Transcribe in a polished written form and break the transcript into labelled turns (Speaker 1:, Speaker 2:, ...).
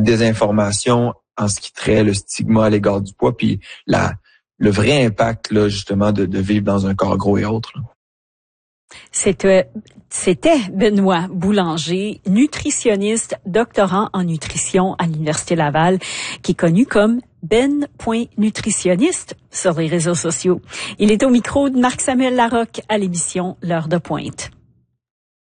Speaker 1: désinformation en ce qui trait le stigma à l'égard du poids, puis le vrai impact là justement de vivre dans un corps gros et autres. Là.
Speaker 2: C'était Benoît Boulanger, nutritionniste, doctorant en nutrition à l'Université Laval, qui est connu comme Ben.nutritionniste sur les réseaux sociaux. Il est au micro de Marc-Samuel Larocque à l'émission L'heure de pointe.